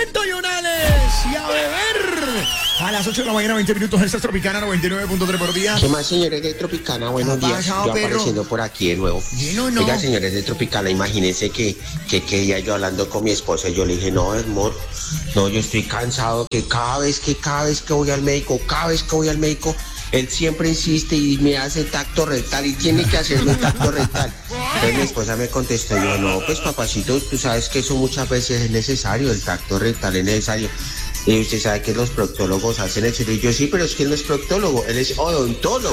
Yonales y a beber. A las 8 de la mañana, 20 minutos, esta es Tropicana 99.3 por día. ¿Qué más, señores de Tropicana? Buenos días. Yo apareciendo por aquí de nuevo. No. Oiga, señores de Tropicana, imagínense que día yo hablando con mi esposa, yo le dije, no, amor, no, yo estoy cansado, que cada vez que voy al médico, él siempre insiste y me hace tacto rectal y tiene que hacerme tacto rectal. Entonces mi esposa me contestó, yo, no, pues papacito, tú sabes que eso muchas veces es necesario, el tacto rectal es necesario. Y usted sabe que los proctólogos hacen eso. Y yo, sí, pero es que él no es proctólogo, él es odontólogo.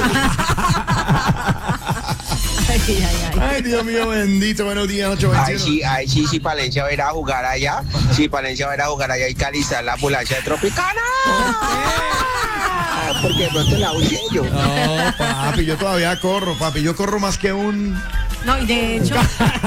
Ay, Dios mío, bendito, buenos días, 8:21. Ay, sí, si Palencia va a ir a jugar allá, hay que alistar la ambulancia de Tropicana. Porque de pronto la huye yo. No, papi, yo todavía corro, yo corro más que un... No, y de hecho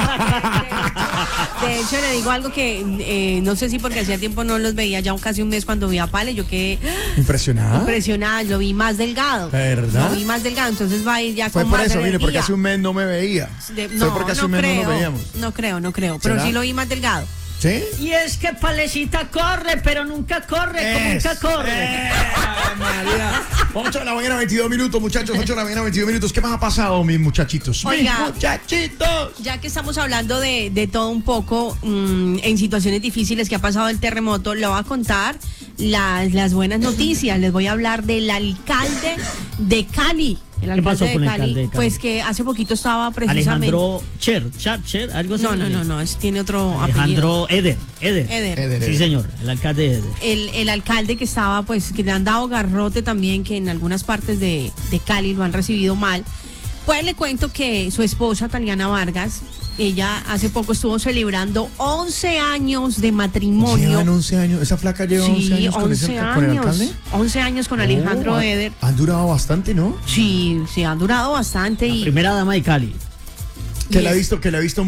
le digo algo que no sé si porque hacía tiempo no los veía, ya casi un mes cuando vi a Pale, yo quedé impresionada, lo vi más delgado. ¿Verdad? Lo vi más delgado, entonces va a ir ya fue con por más eso, energía. mire, porque hace un mes no me veía. Fue porque hace un mes no nos veíamos. No creo, pero ¿será? sí lo vi más delgado. ¿Sí? Y es que Palecita corre, pero nunca corre, como nunca corre. María. 8 de la mañana, 22 minutos, muchachos. 8 de la mañana, 22 minutos. ¿Qué más ha pasado, mis muchachitos? Oiga, ¡mis muchachitos! Ya que estamos hablando de todo un poco, en situaciones difíciles que ha pasado el terremoto, le voy a contar las buenas noticias. Les voy a hablar del alcalde de Cali. ¿Qué pasó con el alcalde de Cali? Pues que hace poquito estaba precisamente... Alejandro Cher, algo así. No, tiene otro Alejandro apellido. Eder. Sí, señor, el alcalde Eder. El alcalde que estaba, pues, que le han dado garrote también, que en algunas partes de Cali lo han recibido mal. Pues le cuento que su esposa, Taliana Vargas, ella hace poco estuvo celebrando 11 años de matrimonio. ¿Llevan 11 años? ¿Esa flaca lleva 11 años con el alcalde? 11 años con Alejandro Eder. Han durado bastante, ¿no? Sí, han durado bastante. La primera dama de Cali. Que la he visto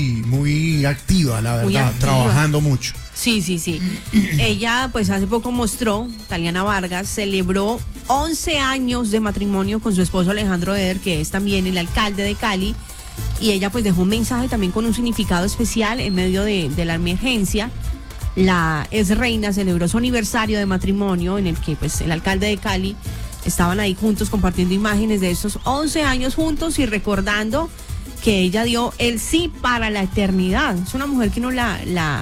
muy activa, la verdad, trabajando mucho. Sí. Ella, pues hace poco mostró, Taliana Vargas, celebró 11 años de matrimonio con su esposo Alejandro Eder, que es también el alcalde de Cali. Y ella pues dejó un mensaje también con un significado especial en medio de la emergencia. La ex reina celebró su aniversario de matrimonio, en el que pues el alcalde de Cali estaban ahí juntos compartiendo imágenes de estos 11 años juntos y recordando que ella dio el sí para la eternidad. Es una mujer que uno la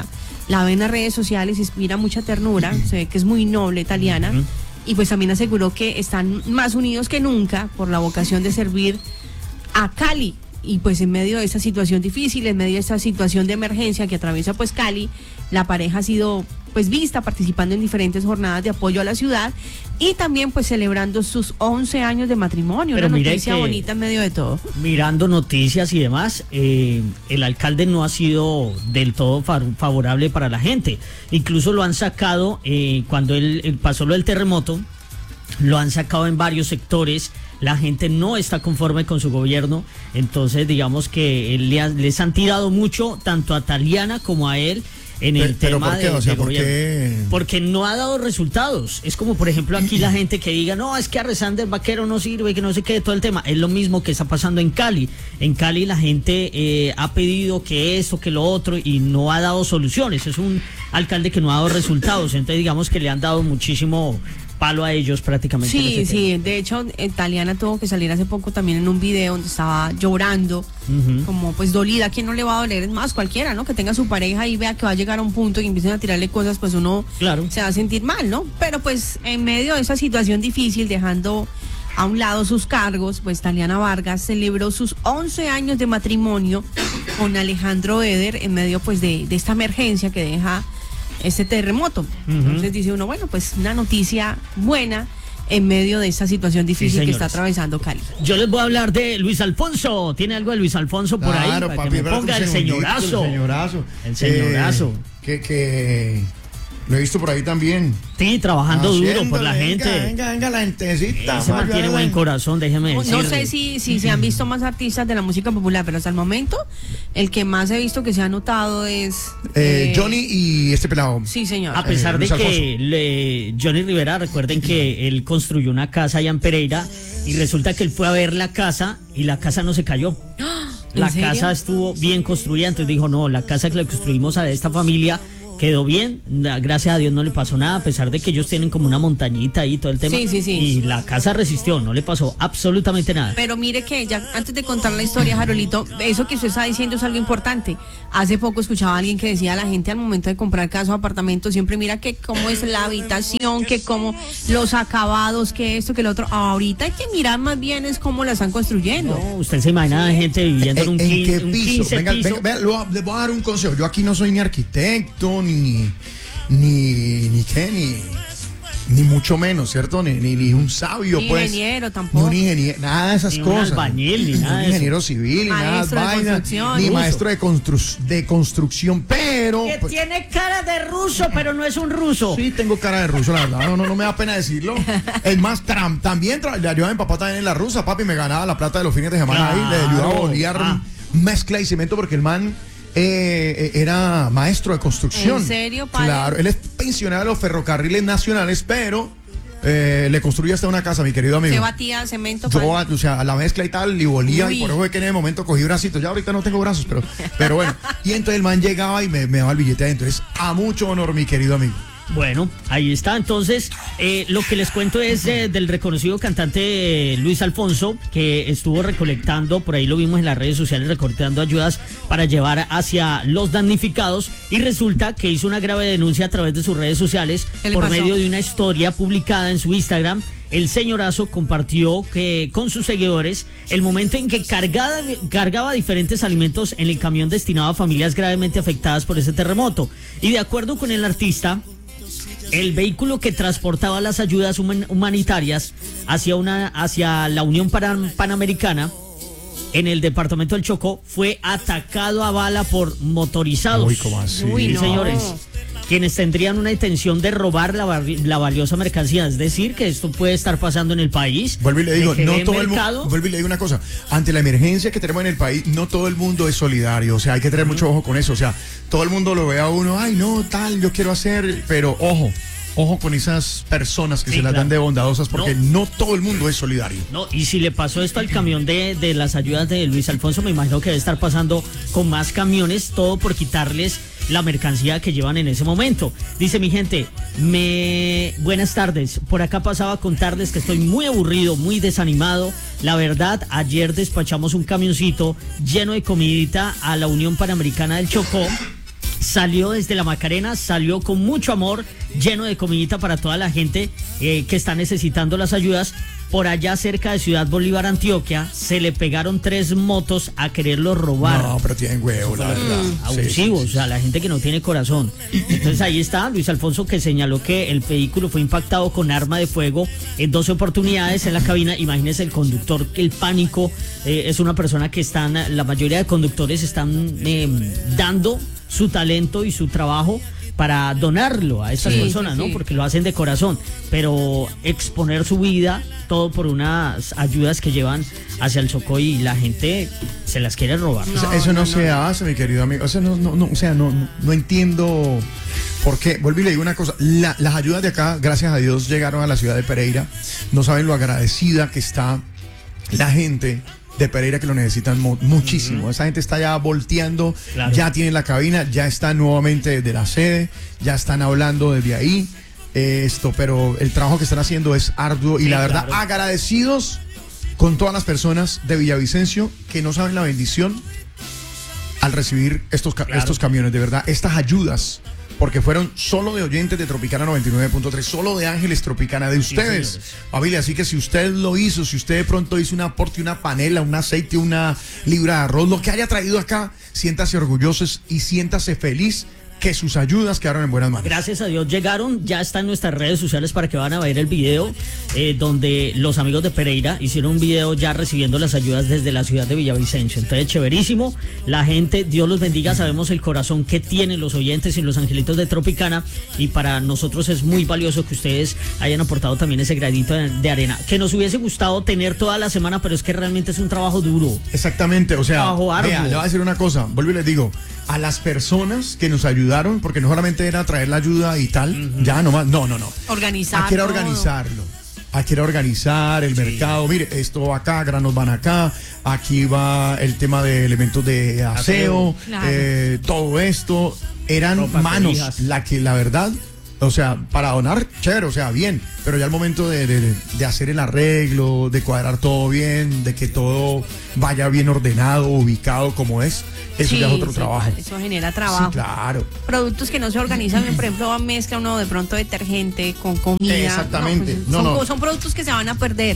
ve en las redes sociales, inspira mucha ternura, se ve que es muy noble, Taliana, y pues también aseguró que están más unidos que nunca por la vocación de servir a Cali. Y pues en medio de esta situación difícil, en medio de esta situación de emergencia que atraviesa pues Cali, la pareja ha sido pues vista participando en diferentes jornadas de apoyo a la ciudad y también pues celebrando sus 11 años de matrimonio. Pero una noticia bonita en medio de todo. Mirando noticias y demás, el alcalde no ha sido del todo favorable para la gente. Incluso lo han sacado cuando él pasó lo del terremoto, lo han sacado en varios sectores. La gente no está conforme con su gobierno, entonces digamos que les han tirado mucho tanto a Taliana como a él en el tema de gobierno. Porque no ha dado resultados. Es como por ejemplo aquí la gente que diga, no, es que Arrezander Vaquero no sirve, que no sé qué, todo el tema. Es lo mismo que está pasando en Cali. En Cali la gente ha pedido que esto, que lo otro y no ha dado soluciones. Es un alcalde que no ha dado resultados, entonces digamos que le han dado muchísimo palo a ellos prácticamente. Sí, de hecho Taliana tuvo que salir hace poco también en un video donde estaba llorando, como pues dolida. ¿Quién no le va a doler? Es más, cualquiera, ¿no? Que tenga su pareja y vea que va a llegar a un punto y empiecen a tirarle cosas, pues uno se va a sentir mal, ¿no? Pero pues en medio de esa situación difícil, dejando a un lado sus cargos, pues Taliana Vargas celebró sus 11 años de matrimonio con Alejandro Eder en medio pues de esta emergencia que deja este terremoto. Entonces dice uno, bueno, pues una noticia buena en medio de esta situación difícil que está atravesando Cali. Yo les voy a hablar de Luis Alfonso. ¿Tiene algo de Luis Alfonso por ahí? Para papi, que me ponga el señorazo. El señorazo. Que lo he visto por ahí también. Sí, trabajando duro por la gente. Venga, la gentecita. Se mantiene buen corazón, déjeme decir. No sé si se han visto más artistas de la música popular, pero hasta el momento el que más he visto que se ha notado es Johnny y este pelado. Sí, señor. A pesar de que Johnny Rivera, recuerden que él construyó una casa allá en Pereira y resulta que él fue a ver la casa y la casa no se cayó. La casa estuvo bien construida, entonces dijo, no, la casa que le construimos a esta familia quedó bien, gracias a Dios no le pasó nada, a pesar de que ellos tienen como una montañita ahí, todo el tema. Sí. Y la casa resistió, no le pasó absolutamente nada. Pero mire que ya antes de contar la historia, Jarolito, eso que usted está diciendo es algo importante. Hace poco escuchaba a alguien que decía, la gente al momento de comprar casa o apartamento siempre mira que cómo es la habitación, que cómo los acabados, que esto, que lo otro. Ahorita hay que mirar más bien es cómo la están construyendo. No, usted se imagina a gente viviendo en un qué 15 Venga, piso. les voy a dar un consejo. Yo aquí no soy ni arquitecto, ni mucho menos, ¿cierto? Ni un sabio, Ni pues. ingeniero tampoco. Ni un ingeniero, nada de esas Ni un cosas. albañil, ni nada un de ingeniero eso. civil, ni nada de Maestro de vaina, construcción. ni Ruso. maestro de construcción, pero... Que pues, tiene cara de ruso, pero no es un ruso. sí, tengo cara de ruso, la verdad. No me da pena decirlo. Es más, también le ayudaba a mi papá también en la rusa, papi, me ganaba la plata de los fines de semana ahí, le ayudaba a Claro. bolear mezcla y cemento porque el man era maestro de construcción. ¿En serio, padre? Claro, él es pensionado de los ferrocarriles nacionales, pero le construyó hasta una casa, mi querido amigo. ¿Se batía cemento? Yo, padre? o sea, a la mezcla y tal, y bolía, Uy. y por eso fue que en el momento cogí bracitos. Ya ahorita no tengo brazos, pero bueno. Y entonces el man llegaba y me daba el billete adentro. Es a mucho honor, mi querido amigo. Bueno, ahí está. Entonces, lo que les cuento es del reconocido cantante Luis Alfonso, que estuvo recolectando, por ahí lo vimos en las redes sociales, recolectando ayudas para llevar hacia los damnificados. Y resulta que hizo una grave denuncia a través de sus redes sociales ¿Qué le por pasó? medio de una historia publicada en su Instagram. El señorazo compartió que con sus seguidores el momento en que cargaba diferentes alimentos en el camión destinado a familias gravemente afectadas por ese terremoto. Y de acuerdo con el artista, el vehículo que transportaba las ayudas humanitarias hacia la Unión Panamericana en el departamento del Chocó fue atacado a bala por motorizados. Uy, ¿cómo así? Uy, Sí, no. señores, quienes tendrían una intención de robar la valiosa mercancía. Es decir, que esto puede estar pasando en el país. Vuelvo y le digo, de que no ve todo el mercado. mundo. Vuelvo y le digo una cosa. Ante la emergencia que tenemos en el país, no todo el mundo es solidario. O sea, hay que tener mucho ojo con eso. O sea, todo el mundo lo ve a uno, ay, no, tal, yo quiero hacer. Pero ojo con esas personas que Sí, se las dan claro. de bondadosas, porque no todo el mundo es solidario. No, y si le pasó esto al camión de las ayudas de Luis Alfonso, me imagino que debe estar pasando con más camiones, todo por quitarles la mercancía que llevan en ese momento. Dice mi gente, buenas tardes, por acá pasaba a contarles que estoy muy aburrido, muy desanimado. La verdad, ayer despachamos un camioncito lleno de comidita a la Unión Panamericana del Chocó. Salió desde la Macarena, salió con mucho amor, lleno de comidita para toda la gente que está necesitando las ayudas. Por allá cerca de Ciudad Bolívar, Antioquia, se le pegaron 3 motos a quererlo robar. No, pero tienen huevo, la verdad. Sí, Abusivos, sí, o sea, la gente que no tiene corazón. Entonces ahí está Luis Alfonso, que señaló que el vehículo fue impactado con arma de fuego en 12 oportunidades en la cabina. Imagínese el conductor, el pánico. Es una persona que la mayoría de conductores están dando su talento y su trabajo para donarlo a estas Sí, personas, sí, ¿no? sí. Porque lo hacen de corazón, pero exponer su vida, todo por unas ayudas que llevan hacia el Chocó y la gente se las quiere robar. O sea, eso no se hace, mi querido amigo. O sea, no entiendo por qué. Vuelvo y le digo una cosa. Las ayudas de acá, gracias a Dios, llegaron a la ciudad de Pereira. No saben lo agradecida que está la gente de Pereira, que lo necesitan muchísimo. Esa gente está ya volteando, Claro. ya tienen la cabina, ya están nuevamente desde la sede, ya están hablando desde ahí. Pero el trabajo que están haciendo es arduo y Sí, la verdad, claro. agradecidos con todas las personas de Villavicencio que no saben la bendición al recibir estos camiones, de verdad, estas ayudas, porque fueron solo de oyentes de Tropicana 99.3, solo de Ángeles Tropicana, de ustedes, señores. familia. Así que si usted lo hizo, si usted de pronto hizo un aporte, una panela, un aceite, una libra de arroz, lo que haya traído acá, siéntase orgullosos y siéntase feliz que sus ayudas quedaron en buenas manos. Gracias a Dios llegaron, ya está en nuestras redes sociales para que van a ver el video donde los amigos de Pereira hicieron un video ya recibiendo las ayudas desde la ciudad de Villavicencio. Entonces, chéverísimo, la gente, Dios los bendiga, sabemos el corazón que tienen los oyentes y los angelitos de Tropicana, y para nosotros es muy valioso que ustedes hayan aportado también ese granito de arena, que nos hubiese gustado tener toda la semana, pero es que realmente es un trabajo duro. Exactamente, o sea, Trabajo arduo. vea, le voy a decir una cosa, vuelvo y les digo, a las personas que nos ayudaron, porque no solamente era traer la ayuda y tal, ya nomás, no. Organizar. Hay que todo. organizarlo. Hay que organizar el mercado. Mire, esto va acá, granos van acá. Aquí va el tema de elementos de aseo. Claro. Todo esto. eran Ropa, manos cobijas. la que la verdad, o sea, para donar, chévere, o sea, bien, pero ya al momento de hacer el arreglo, de cuadrar todo bien, de que todo vaya bien ordenado, ubicado como es, eso ya es otro trabajo. Eso genera trabajo. Sí, claro. Productos que no se organizan, por ejemplo, mezcla uno de pronto detergente con comida. Exactamente. Son productos que se van a perder.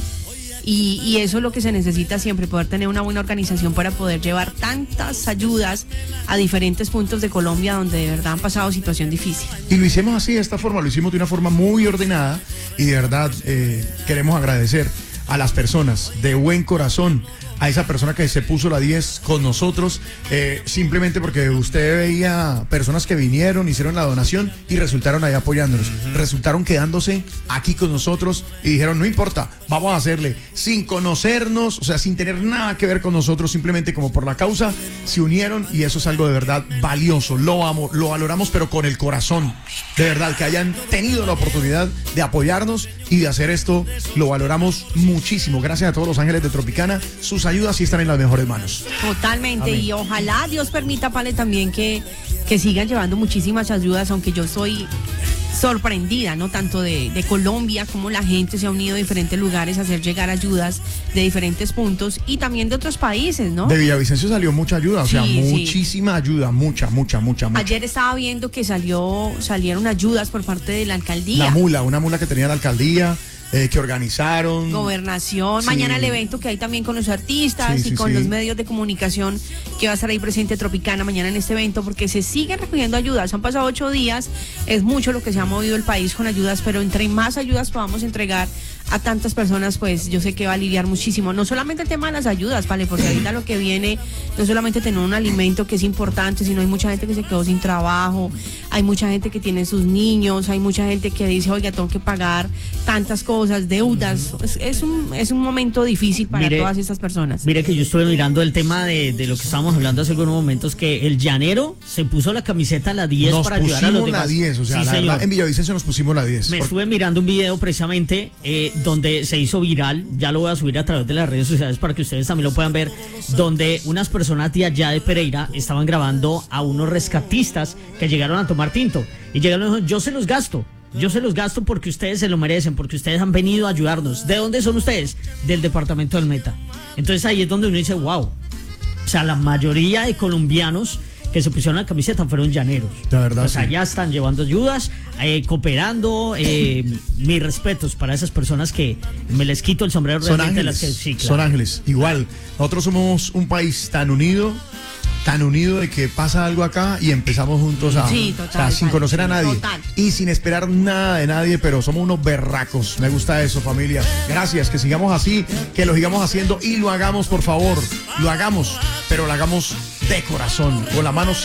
Y eso es lo que se necesita siempre, poder tener una buena organización para poder llevar tantas ayudas a diferentes puntos de Colombia donde de verdad han pasado situación difícil. Y lo hicimos así, de esta forma, lo hicimos de una forma muy ordenada y de verdad queremos agradecer a las personas de buen corazón, a esa persona que se puso la 10 con nosotros, simplemente porque usted veía personas que vinieron, hicieron la donación y resultaron ahí apoyándonos, resultaron quedándose aquí con nosotros y dijeron, no importa, vamos a hacerle, sin conocernos, o sea, sin tener nada que ver con nosotros, simplemente como por la causa, se unieron y eso es algo de verdad valioso, lo amo, lo valoramos, pero con el corazón, de verdad, que hayan tenido la oportunidad de apoyarnos y de hacer esto, lo valoramos muchísimo. Gracias a todos los ángeles de Tropicana, sus ayudas sí están en las mejores manos. Totalmente, Amén. y ojalá Dios permita, Pale, también que sigan llevando muchísimas ayudas, aunque yo soy sorprendida, ¿no? Tanto de Colombia, como la gente se ha unido de diferentes lugares a hacer llegar ayudas de diferentes puntos y también de otros países, ¿no? De Villavicencio salió mucha ayuda, o sea, Sí, sí. muchísima ayuda, mucha. Ayer estaba viendo que salieron ayudas por parte de la alcaldía. Una mula que tenía la alcaldía, que organizaron. Gobernación, Sí. mañana el evento que hay también con los artistas Sí, y sí, con sí. los medios de comunicación que va a estar ahí presente Tropicana mañana en este evento, porque se siguen recogiendo ayudas. Han pasado 8 días, es mucho lo que se ha movido el país con ayudas, pero entre más ayudas podamos entregar a tantas personas, pues yo sé que va a aliviar muchísimo. No solamente el tema de las ayudas, ¿vale? Porque ahorita lo que viene, no solamente tener un alimento que es importante, sino hay mucha gente que se quedó sin trabajo, hay mucha gente que tiene sus niños, hay mucha gente que dice, oiga, tengo que pagar tantas cosas, deudas. Es un momento difícil para todas estas personas. Mire que yo estuve mirando el tema de lo que estábamos hablando hace algunos momentos, que el llanero se puso la camiseta la 10 Nos para ayudar a los pusimos demás. la 10, o sea, Sí, la señor. verdad, en Villavicencio nos pusimos la 10. Me estuve mirando un video precisamente donde se hizo viral, ya lo voy a subir a través de las redes sociales para que ustedes también lo puedan ver, donde unas personas de allá de Pereira estaban grabando a unos rescatistas que llegaron a tomar tinto y llegaron y dijeron, yo se los gasto porque ustedes se lo merecen, porque ustedes han venido a ayudarnos. ¿De dónde son ustedes? Del departamento del Meta. Entonces ahí es donde uno dice, wow, o sea, la mayoría de colombianos que se pusieron la camiseta fueron llaneros. La verdad, O sea, sí. ya están llevando ayudas, cooperando. Mis respetos para esas personas que me les quito el sombrero. Son realmente ángeles, las que, sí, claro. son ángeles. Igual, nosotros somos un país tan unido de que pasa algo acá y empezamos juntos a, Sí, total, o sea, sin conocer a nadie total. y sin esperar nada de nadie, pero somos unos berracos. Me gusta eso, familia. Gracias, que sigamos así, que lo sigamos haciendo y lo hagamos, por favor. Lo hagamos, pero lo hagamos de corazón, con la mano